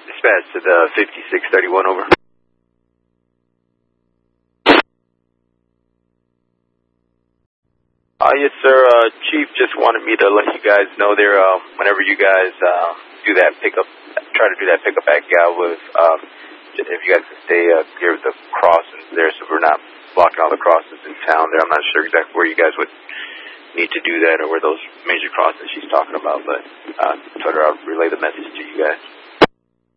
Dispatch to the 5631, over. Yes, sir. Chief just wanted me to let you guys know there, whenever you guys do that pickup, try to do that pickup at Galwood, if you guys can stay clear of the crossings there so we're not blocking all the crossings in town there. I'm not sure exactly where you guys would need to do that or where those major crossings she's talking about, but told her I'll relay the message to you guys.